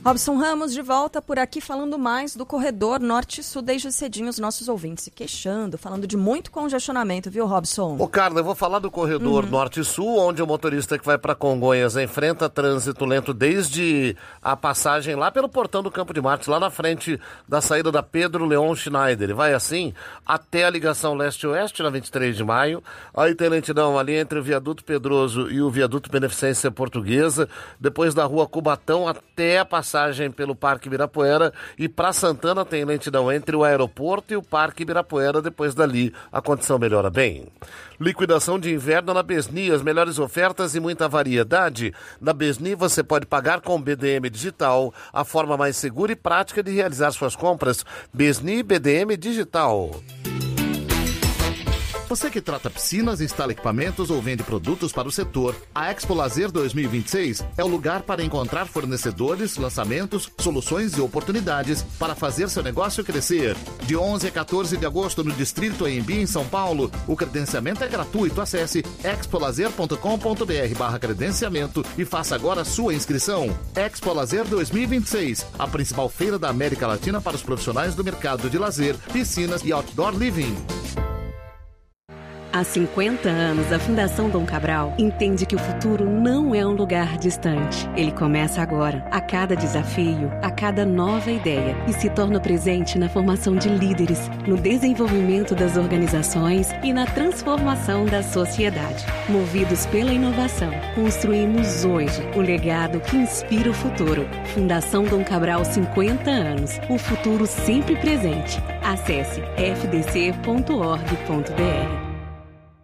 Robson Ramos de volta por aqui falando mais do corredor Norte-Sul. Desde cedinho os nossos ouvintes se queixando, falando de muito congestionamento, viu, Robson? Ô, Carla, eu vou falar do corredor Norte-Sul, onde o motorista que vai para Congonhas enfrenta trânsito lento desde a passagem lá pelo portão do Campo de Marte, lá na frente da saída da Pedro Leon Schneider. Ele vai assim até a ligação leste-oeste, na 23 de maio. Aí tem lentidão ali entre o Viaduto Pedroso e o Viaduto Beneficência Portuguesa, depois da Rua Cubatão até a passagem pelo Parque Ibirapuera, e para Santana tem lentidão entre o aeroporto e o Parque Ibirapuera. Depois dali a condição melhora bem. Liquidação de inverno na Besni, as melhores ofertas e muita variedade. Na Besni você pode pagar com BDM Digital, a forma mais segura e prática de realizar suas compras. Besni BDM Digital. Você que trata piscinas, instala equipamentos ou vende produtos para o setor, a Expo Lazer 2026 é o lugar para encontrar fornecedores, lançamentos, soluções e oportunidades para fazer seu negócio crescer. De 11 a 14 de agosto no Distrito AMB, em São Paulo, o credenciamento é gratuito. Acesse expolazer.com.br/credenciamento e faça agora a sua inscrição. Expo Lazer 2026, a principal feira da América Latina para os profissionais do mercado de lazer, piscinas e outdoor living. Há 50 anos, a Fundação Dom Cabral entende que o futuro não é um lugar distante. Ele começa agora, a cada desafio, a cada nova ideia, e se torna presente na formação de líderes, no desenvolvimento das organizações e na transformação da sociedade. Movidos pela inovação, construímos hoje o legado que inspira o futuro. Fundação Dom Cabral, 50 anos. O futuro sempre presente. Acesse fdc.org.br.